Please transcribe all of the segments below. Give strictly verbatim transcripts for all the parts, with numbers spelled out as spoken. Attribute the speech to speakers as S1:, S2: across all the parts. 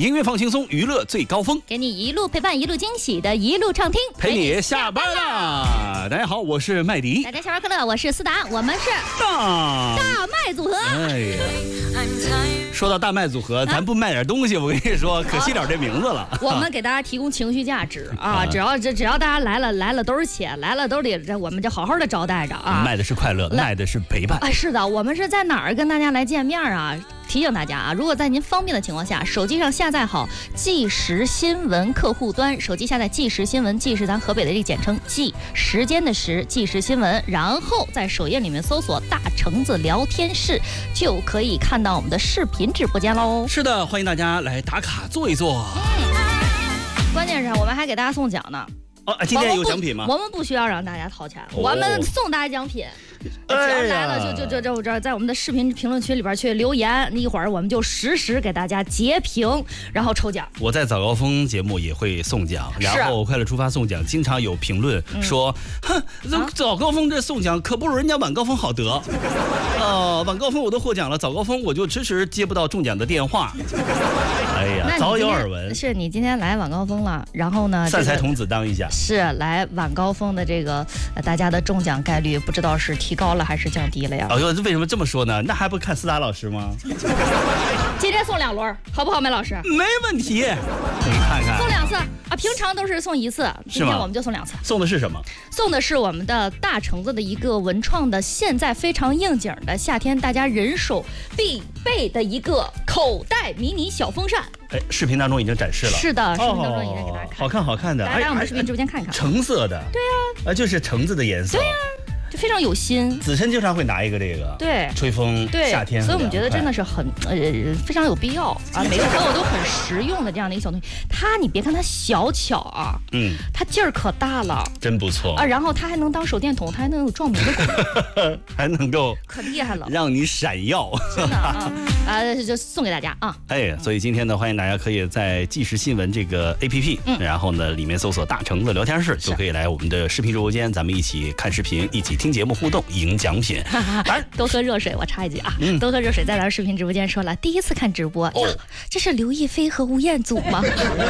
S1: 音乐放轻松，娱乐最高峰，
S2: 给你一路陪伴，一路惊喜的一路畅听，
S1: 陪你下班啦！大家好，我是麦迪。
S2: 大家下班快乐，我是思达，我们是
S1: 大
S2: 大麦组合。
S1: 哎呀，说到大麦组合，咱不卖点东西，我跟你说，可惜点这名字了。
S2: 我们给大家提供情绪价值啊，只要只只要大家来了，来了都是钱，来了都得我们就好好的招待着啊。
S1: 卖的是快乐，卖的是陪伴。
S2: 哎，是的，我们是在哪儿跟大家来见面啊？提醒大家啊，如果在您方便的情况下，手机上下载好即时新闻客户端，手机下载即时新闻，即是咱河北的这个简称，即时间的时，即时新闻，然后在首页里面搜索大橙子聊天室，就可以看到我们的视频直播间喽。
S1: 是的，欢迎大家来打卡坐一坐。
S2: 嗯，关键是我们还给大家送奖呢。
S1: 哦，今天有奖品吗？
S2: 我们不需要让大家掏钱，
S1: 哦、
S2: 我们送大家奖品。只要来了就就就就就在我们的视频评论区里边去留言，一会儿我们就实时给大家截屏，然后抽奖。我
S1: 在早高峰节目也会送奖，然后快乐出发送奖，经常有评论说，哼、嗯，早高峰这送奖可不如人家晚高峰好得。呃，晚高峰我都获奖了，早高峰我就迟迟接不到中奖的电话。哎呀，早有耳闻。是你今天来晚高峰了，然后呢？善财童子当一下。是来晚高峰的这个、呃、大家的中奖概率不知道是提高了还是降低了呀？哎呦，为什么这么说呢？那还不看思达老师吗？
S2: 今天送两轮，好不好，麦老师？
S1: 没问题，你看看。
S2: 送两次啊，平常都是送一次，今天我们就送两次。
S1: 送的是什么？
S2: 送的是我们的大橙子的一个文创的，现在非常应景的夏天大家人手必备的一个口袋迷你小风扇。哎，视频当中已经展示了。是的，视频当中已经给大家看、哦，
S1: 好看好看的。
S2: 大家来我们视频直播间看看。
S1: 橙色的。对呀、啊。啊，就是橙子的颜色。
S2: 对呀、啊。就非常有心，
S1: 子琛经常会拿一个这个，对，吹风，
S2: 对，
S1: 夏天，
S2: 所以我们觉得真的是很呃非常有必要啊，每个朋友都很实用的这样的一个小东西。它你别看它小巧啊，嗯，它劲儿可大了，真不错啊。然后它还能当手电筒，它还能有照明的功能，还能够可厉害了，让你闪耀，真的啊啊，就送给大家啊。哎，所以今天呢，欢迎大家可以在即时新闻这个 A P P，嗯，然后呢里面搜索大橙子聊天室，就可以来我们的视频直播间，咱们一起看视频，一起听节目互动，赢奖品。多喝热水，我插一句啊，嗯、多喝热水。在咱视频直播间说了，第一次看直播，哦、这是刘亦菲和吴彦祖吗？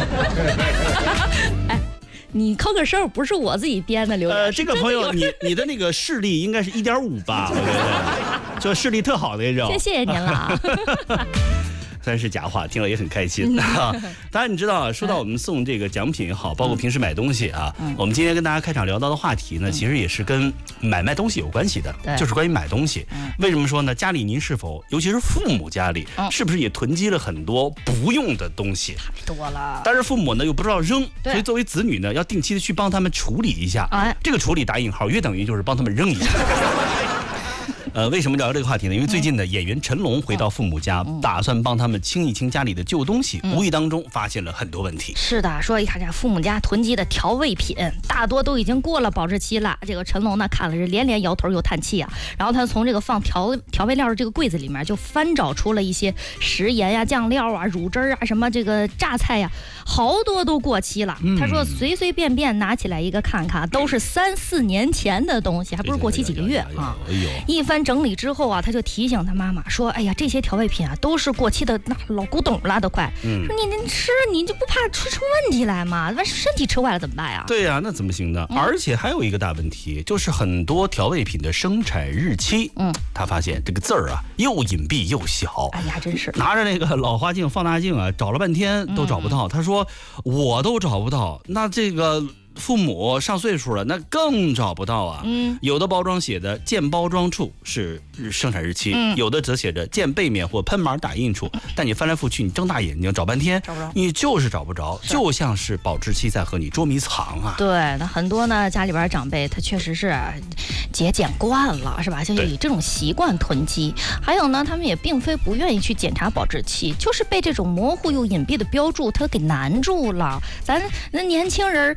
S2: 哎，你扣个手，不是我自己编的留言。呃，这个朋友，你你的那个视力应该是一点五吧？我觉得，就视力特好的那种。谢谢您了啊。虽然是假话，听了也很开心啊！当然你知道啊，说到我们送这个奖品也好，包括平时买东西啊，嗯、我们今天跟大家开场聊到的话题呢，其实也是跟买卖东西有关系的，嗯、就是关于买东西。嗯、为什么说呢？家里您是否，尤其是父母家里，嗯、是不是也囤积了很多不用的东西？太多了。但是父母呢又不知道扔，所以作为子女呢，要定期的去帮他们处理一下。哎，这个处理打引号，约等于就是帮他们扔一下。呃，为什么聊这个话题呢？因为最近的演员成龙回到父母家，嗯、打算帮他们清一清家里的旧东西，嗯、无意当中发现了很多问题。是的，说一看这父母家囤积的调味品，大多都已经过了保质期了。这个成龙呢，看了是连连摇头又叹气啊。然后他从这个放调调味料的这个柜子里面，就翻找出了一些食盐呀、酱料啊、乳汁啊、什么这个榨菜呀，好多都过期了。嗯、他说随随便便拿起来一个看看，都是三四年前的东西，还不是过期几个月啊。一番整理之后啊，他就提醒他妈妈说：“哎呀，这些调味品啊，都是过期的那老古董了，都快。嗯、说你你吃你就不怕吃出问题来吗？万一身体吃坏了怎么办呀？”对呀、啊，那怎么行呢？嗯、而且还有一个大问题，就是很多调味品的生产日期，嗯，他发现这个字儿啊，又隐蔽又小。哎呀，真是拿着那个老花镜、放大镜啊，找了半天都找不到。嗯、他说我都找不到，那这个。父母上岁数了，那更找不到啊。嗯，有的包装写的见包装处是生产日期，嗯、有的则写着见背面或喷码打印处。嗯、但你翻来覆去，你睁大眼睛找半天，找不着，你就是找不着，就像是保质期在和你捉迷藏啊。对，那很多呢，家里边长辈他确实是节俭惯了，是吧？就是以这种习惯囤积。还有呢，他们也并非不愿意去检查保质期，就是被这种模糊又隐蔽的标注他给难住了。咱那年轻人视力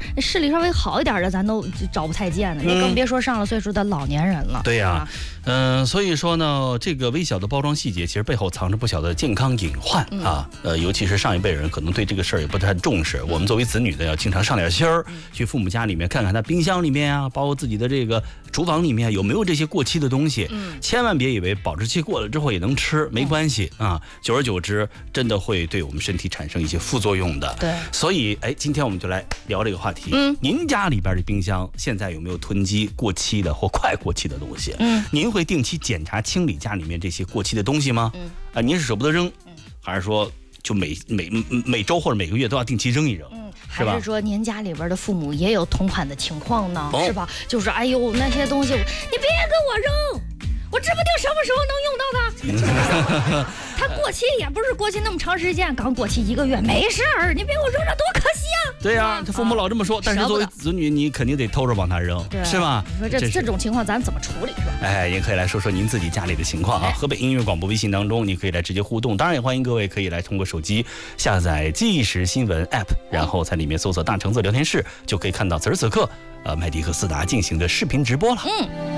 S2: 力稍微好一点的，咱都找不太见了，你、嗯、更别说上了岁数的老年人了。
S1: 对呀、啊，嗯、呃，所以说呢，这个微小的包装细节，其实背后藏着不小的健康隐患、嗯、啊。呃，尤其是上一辈人可能对这个事儿也不太重视。嗯、我们作为子女的，要经常上点心儿、嗯，去父母家里面看看他冰箱里面啊，包括自己的这个厨房里面有没有这些过期的东西。嗯，千万别以为保质期过了之后也能吃，没关系、嗯、啊。久而久之，真的会对我们身体产生一些副作用的。
S2: 对，
S1: 所以哎，今天我们就来聊这个话题。嗯，您家里边的冰箱现在有没有囤积过期的或快过期的东西？嗯，您会定期检查清理家里面这些过期的东西吗？嗯，啊，您是舍不得扔，嗯、还是说就每每每周或者每个月都要定期扔一扔？嗯，
S2: 还是说您家里边的父母也有同款的情况呢？哦、是吧？就是哎呦那些东西，你别给我扔。我指不定什么时候能用到它。它过期也不是过期那么长时间，刚过期一个月没事儿，你别给我扔着多可惜啊！
S1: 对呀、啊，他父母老这么说，但是作为子女，你肯定得偷着往他扔，是吧？
S2: 你说这这种情况咱怎么处理是吧？
S1: 哎，也可以来说说您自己家里的情况啊。河北音乐广播微信当中，你可以来直接互动，当然也欢迎各位可以来通过手机下载即时新闻 app， 然后在里面搜索大橙子聊天室，就可以看到此时此刻呃麦迪和思达进行的视频直播了。嗯。